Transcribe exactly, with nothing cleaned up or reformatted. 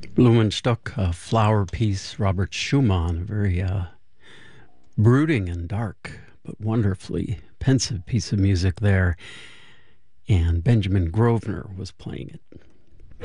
Blumenstock, a flower piece, Robert Schumann, a very uh, brooding and dark, but wonderfully pensive piece of music there. And Benjamin Grosvenor was playing it.